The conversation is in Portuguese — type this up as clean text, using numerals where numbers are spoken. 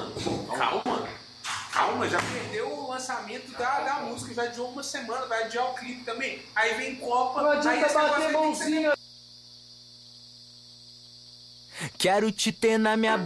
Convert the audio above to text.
Calma, já perdeu o lançamento da música, já adiou uma semana, vai adiar o clipe também. Aí vem Copa, não aí adianta esse bater negócio mãozinha. Quero te ter na minha